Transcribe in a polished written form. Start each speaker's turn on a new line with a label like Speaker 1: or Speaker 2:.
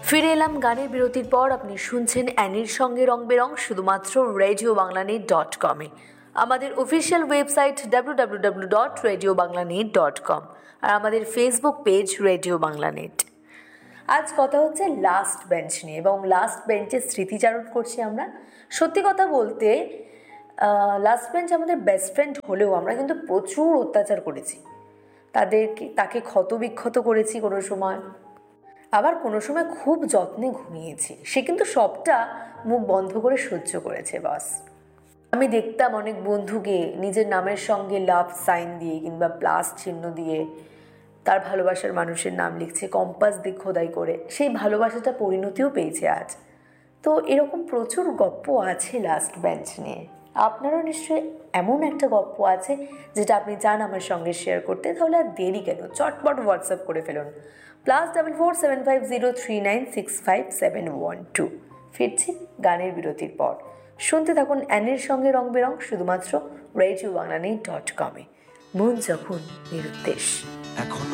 Speaker 1: ফিরে এলাম গানের বিরতির পর। আপনি শুনছেন অ্যানির সঙ্গে রং বেরং শুধুমাত্র radiobanglanet.com-এ। আমাদের অফিসিয়াল ওয়েবসাইট www.radiobanglanet.com আর আমাদের ফেসবুক পেজ রেডিও বাংলানেট। আজ কথা হচ্ছে লাস্ট বেঞ্চ নিয়ে এবং লাস্ট বেঞ্চের স্মৃতিচারণ করছি আমরা। সত্যি কথা বলতে লাস্ট বেঞ্চ আমাদের বেস্ট ফ্রেন্ড হলেও আমরা কিন্তু প্রচুর অত্যাচার করেছি, তাকে ক্ষতবিক্ষত করেছি কোনো সময়, আবার কোনো সময় খুব যত্নে ঘুমিয়েছি। সে কিন্তু সবটা মুখ বন্ধ করে সহ্য করেছে। বাস আমি দেখতাম অনেক বন্ধুকে নিজের নামের সঙ্গে লাভ সাইন দিয়ে কিংবা প্লাস চিহ্ন দিয়ে তার ভালোবাসার মানুষের নাম লিখছে, কম্পাস দিয়ে খোদাই করে। সেই ভালোবাসাটা পরিণতিও পেয়েছে আজ। তো এরকম প্রচুর গল্প আছে লাস্ট বেঞ্চ নিয়ে। আপনারও নিশ্চয়ই এমন একটা গল্প আছে যেটা আপনি চান আমার সঙ্গে শেয়ার করতে। তাহলে আর দেরি কেন, চটপট হোয়াটসঅ্যাপ করে ফেলুন +447503965712। ফিরছি গানের বিরতির পর। শুনতে থাকুন অ্যানির সঙ্গে রং বেরং শুধুমাত্র radiobanglanet.com-এ। মন যখন নিরুদ্দেশ।